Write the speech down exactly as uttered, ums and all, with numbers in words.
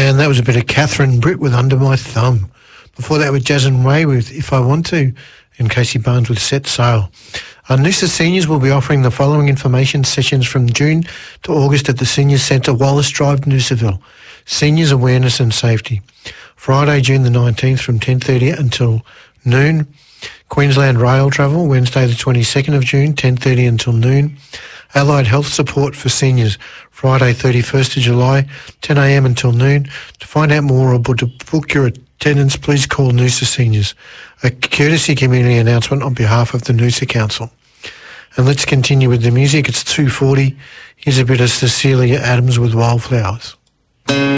And that was a bit of Catherine Britt with Under My Thumb. Before that, with Jasmine Way with If I Want To, and Casey Barnes with Set Sail. Uh, Noosa Seniors will be offering the following information sessions from June to August at the Seniors Centre, Wallace Drive, Noosaville. Seniors Awareness and Safety. Friday, June the nineteenth from ten thirty until noon. Queensland Rail Travel, Wednesday the twenty-second of June, ten thirty until noon. Allied Health Support for Seniors, Friday thirty-first of July, ten a m until noon. To find out more or to book your attendance, please call Noosa Seniors. A courtesy community announcement on behalf of the Noosa Council. And let's continue with the music. It's two forty. Here's a bit of Cecilia Adams with Wildflowers.